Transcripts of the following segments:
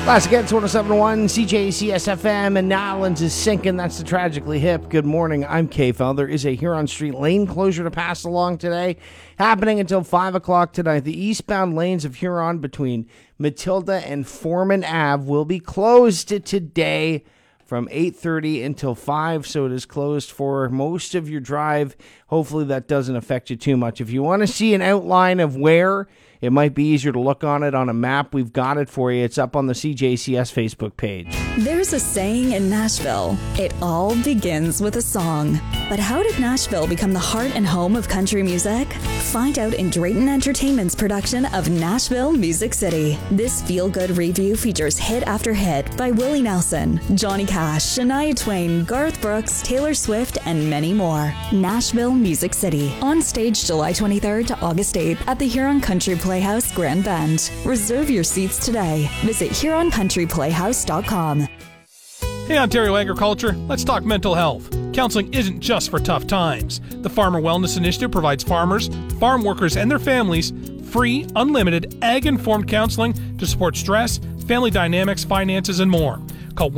Classic Hits 107.1, CJCS FM, and Nowlands is sinking. That's the Tragically Hip. Good morning, I'm K-Fel. There is a Huron Street lane closure to pass along today, happening until 5 o'clock tonight. The eastbound lanes of Huron between Matilda and Foreman Ave will be closed today from 8:30 until 5, so it is closed for most of your drive. Hopefully that doesn't affect you too much. If you want to see an outline of where, it might be easier to look on it on a map. We've got it for you. It's up on the CJCS Facebook page. There's a saying in Nashville, it all begins with a song. But how did Nashville become the heart and home of country music? Find out in Drayton Entertainment's production of Nashville Music City. This feel-good review features hit after hit by Willie Nelson, Johnny Cash, Shania Twain, Garth Brooks, Taylor Swift, and many more. Nashville Music City. On stage July 23rd to August 8th at the Huron Country Playhouse, Grand Bend. Reserve your seats today. Visit HuronCountryPlayhouse.com. Hey Ontario Agriculture, let's talk mental health. Counseling isn't just for tough times. The Farmer Wellness Initiative provides farmers, farm workers, and their families free, unlimited, ag-informed counseling to support stress, family dynamics, finances, and more. Call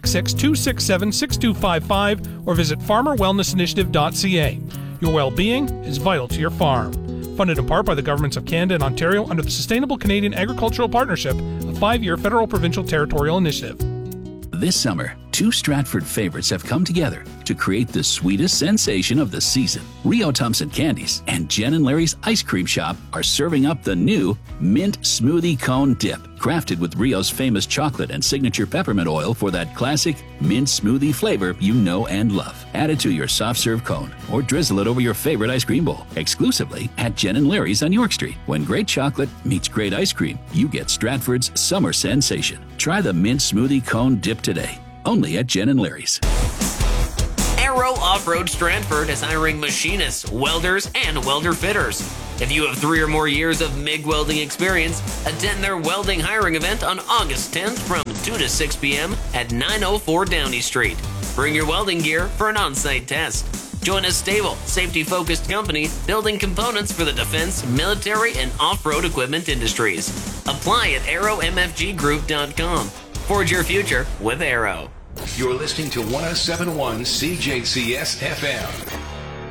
1-866-267-6255 or visit farmerwellnessinitiative.ca. Your well-being is vital to your farm. Funded in part by the governments of Canada and Ontario under the Sustainable Canadian Agricultural Partnership, a 5-year federal provincial territorial initiative. This summer, two Stratford favorites have come together to create the sweetest sensation of the season. Rio Thompson Candies and Jen and Larry's Ice Cream Shop are serving up the new Mint Smoothie Cone Dip, crafted with Rio's famous chocolate and signature peppermint oil for that classic mint smoothie flavor you know and love. Add it to your soft serve cone or drizzle it over your favorite ice cream bowl. Exclusively at Jen and Larry's on York Street. When great chocolate meets great ice cream, you get Stratford's summer sensation. Try the Mint Smoothie Cone Dip today. Only at Jen and Larry's. Arrow Off-Road Stratford is hiring machinists, welders, and welder fitters. If you have 3 or more years of MIG welding experience, attend their welding hiring event on August 10th from 2 to 6 p.m. at 904 Downey Street. Bring your welding gear for an on-site test. Join a stable, safety-focused company building components for the defense, military, and off-road equipment industries. Apply at arrowmfggroup.com. Forge your future with Arrow. You're listening to 107.1 CJCS FM.